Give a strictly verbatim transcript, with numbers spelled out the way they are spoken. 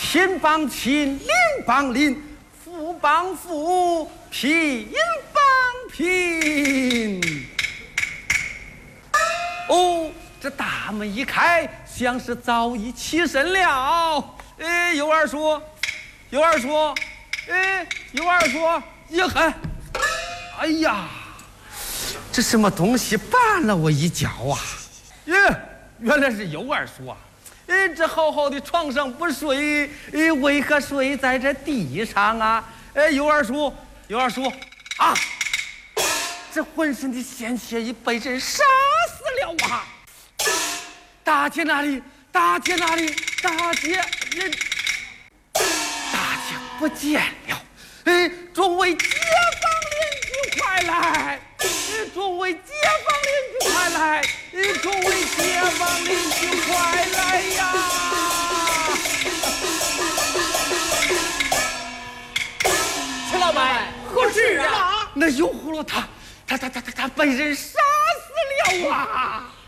亲帮亲，邻帮邻，富帮富，贫帮贫。哦，这大门一开，像是早已起身了。哎，有二叔，有二叔，哎，有二叔，一喊，哎呀，这什么东西绊了我一跤啊！耶，原来是有二叔啊！哎，这好好的床上不睡，哎，为何睡在这地上啊？哎，有二叔，有二叔，啊！这浑身的鲜血已被人杀死了啊！大姐哪里？大姐哪里？大姐人，大姐不见了！哎，众位街坊邻居快来！哎，众位街坊邻居快来！哎，众位街坊邻居快来呀！ 陈老板，何事啊？ 那有葫芦他，他他他他他被人杀死了啊！